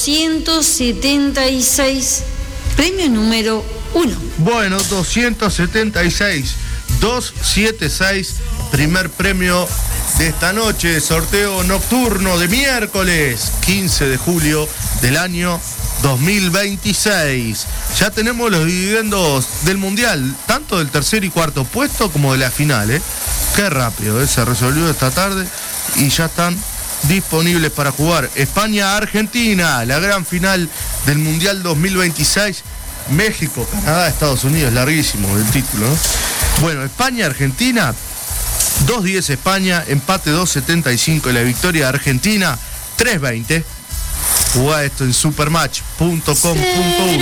276, premio número 1. Bueno, 276, primer premio de esta noche, sorteo nocturno de miércoles 15 de julio del año 2026. Ya tenemos los dividendos del Mundial, tanto del tercer y cuarto puesto como de la final, ¿eh? Qué rápido, se resolvió esta tarde y ya están disponibles para jugar. España-Argentina, la gran final del Mundial 2026. México, Canadá, Estados Unidos, larguísimo el título, ¿no? Bueno, España-Argentina, 2-10 España, empate 2.75 y la victoria de Argentina, 3.20. Jugá esto en supermatch.com.uy.